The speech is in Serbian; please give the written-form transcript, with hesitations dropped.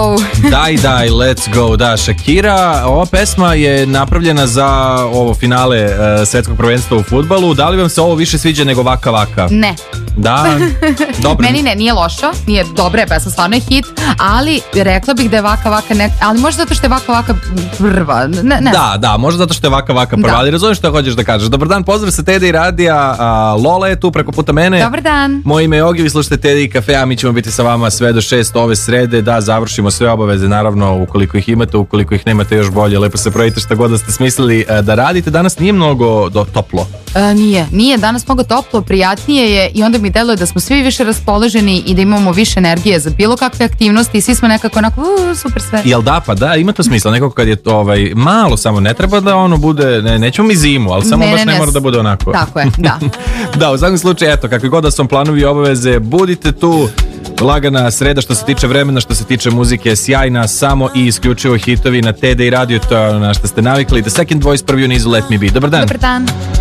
Daj, let's go. Da, Shakira, ova pesma je napravljena za ovo finale svetskog prvenstva u fudbalu. Da li vam se ovo više sviđa nego Vaka Vaka? Ne. Da, dobro. Meni ne, nije lošo, nije dobra je pesma, stvarno je hit, ali rekla bih da je Vaka Vaka ali možda zato što je Vaka Vaka prva. Ne. Da, možda zato što je Vaka Vaka prva, ali razumiješ što hoćeš da kažeš. Dobar dan, pozdrav sa Tede i Radija, Lola je tu preko puta mene. Dobar dan. Moje ime je Ogi, vi slušate Tede i Kafe, a mi ćemo biti sa vama sve do 6 ove srede, da završimo sve obaveze, naravno, ukoliko ih imate, ukoliko ih nemate još bolje, lepo se projite šta god da ste smislili da radite. Danas nije mnogo toplo. Nije, danas mnogo toplo, prijatnije je i onda mi deluje da smo svi više raspoloženi i da imamo više energije za bilo kakve aktivnosti i svi smo nekako onako, super sve. Jel da, pa da, ima to smisla, nekako kad je to malo samo, ne treba da ono bude, nećemo mi zimu, ali samo baš ne mora da bude onako. Tako je, da. Da, u svakom slučaju, eto, kakvi god da su planovi i obaveze, budite tu. Lagana sreda što se tiče vremena, što se tiče muzike, sjajna, samo i isključivo hitovi na TD i radio, to je ono na što ste navikli. The Second Voice, prvi u nizu Let Me Be. Dobar dan. Dobar dan.